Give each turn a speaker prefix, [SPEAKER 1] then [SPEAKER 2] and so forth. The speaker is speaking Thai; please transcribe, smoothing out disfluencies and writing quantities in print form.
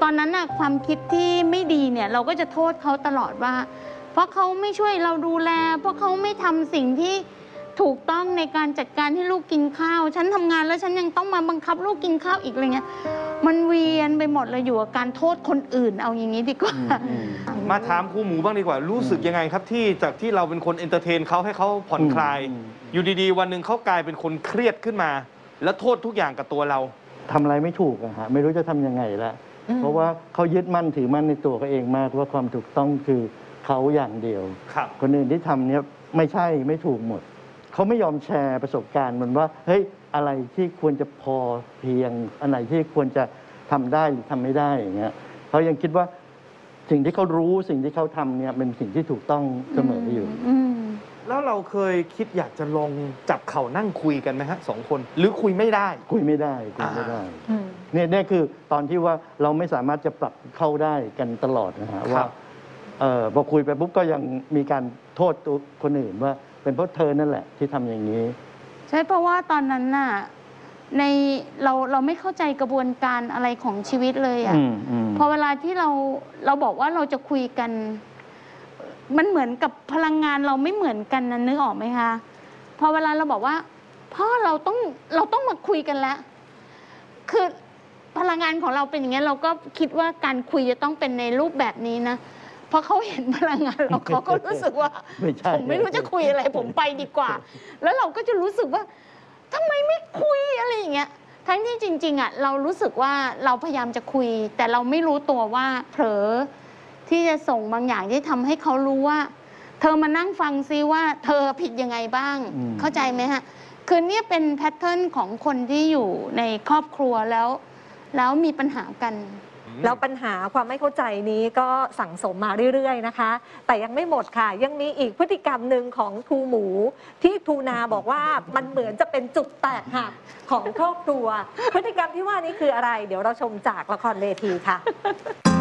[SPEAKER 1] ตอนนั้นน่ะความคิดที่ไม่ดีเนี่ยเราก็จะโทษเขาตลอดว่าเพราะเขาไม่ช่วยเราดูแลเพราะเขาไม่ทำสิ่งที่ถูกต้องในการจัดการให้ลูกกินข้าวฉันทำงานแล้วฉันยังต้องมาบังคับลูกกินข้าวอีกอะไรเงี้ยมันเวียนไปหมดเลยอยู่กับการโทษคนอื่นเอาอย่างนี้ดีกว่า
[SPEAKER 2] มาถามครูหมูบ้างดีกว่ารู้สึกยังไงครับที่จากที่เราเป็นคนเอนเตอร์เทนเขาให้เขาผ่อนคลายอยู่ดีๆวันหนึ่งเขากลายเป็นคนเครียดขึ้นมาแล้วโทษทุกอย่างกับตัวเรา
[SPEAKER 3] ทำอะไรไม่ถูกอะฮะไม่รู้จะทำยังไงละเพราะว่าเขายึดมั่นถือมั่นในตัวเขาเองมากว่าความถูกต้องคือเขาอย่างเดียวคนอื่นที่ทำเนี้ยไม่ใช่ไม่ถูกหมดเขาไม่ยอมแชร์ประสบการณ์มันว่าเฮ้ยอะไรที่ควรจะพอเพียงอันไหนที่ควรจะทำได้หรือทำไม่ได้อย่างเงี้ยเขายังคิดว่าสิ่งที่เขารู้สิ่งที่เขาทำเนี่ยเป็นสิ่งที่ถูกต้องเสมออยู่
[SPEAKER 2] แล้วเราเคยคิดอยากจะลองจับเข่านั่งคุยกันไหมฮะ2 คนหรือคุยไม่ได้
[SPEAKER 3] คุยไม่ได้เนี่ยคือตอนที่ว่าเราไม่สามารถจะปรับเข้าได้กันตลอดนะฮะว่าพอคุยไปปุ๊บก็ยังมีการโทษตัวคนอื่นว่าเป็นเพราะเธอนั่นแหละที่ทำอย่างนี้
[SPEAKER 1] ใช่เพราะว่าตอนนั้นน่ะในเราไม่เข้าใจกระบวนการอะไรของชีวิตเลยอ่ะพอเวลาที่เราบอกว่าเราจะคุยกันมันเหมือนกับพลังงานเราไม่เหมือนกันนะนึกออกไหมคะพอเวลาเราบอกว่าพ่อเราต้องมาคุยกันแล้วคือพลังงานของเราเป็นอย่างนี้เราก็คิดว่าการคุยจะต้องเป็นในรูปแบบนี้นะพอเขาเห็นพลังงานเราเขาก็รู้สึกว่าผมไม่รู้จะคุยอะไรผมไปดีกว่าแล้วเราก็จะรู้สึกว่าทำไมไม่คุยอะไรอย่างเงี้ยทั้งที่จริงๆอ่ะเรารู้สึกว่าเราพยายามจะคุยแต่เราไม่รู้ตัวว่าเผลอที่จะส่งบางอย่างที่ทำให้เขารู้ว่าเธอมานั่งฟังซิว่าเธอผิดยังไงบ้างเข้าใจไหมฮะคือเนี่ยเป็นแพทเทิร์นของคนที่อยู่ในครอบครัวแล้วมีปัญหากัน
[SPEAKER 4] แล้วปัญหาความไม่เข้าใจนี้ก็สั่งสมมาเรื่อยๆนะคะแต่ยังไม่หมดค่ะยังมีอีกพฤติกรรมหนึ่งของครูหมูที่ครูนาบอกว่ามันเหมือนจะเป็นจุดแตกหักของครอบครัวพฤติกรรมที่ว่านี้คืออะไรเดี๋ยวเราชมจากละครเวทีค่ะ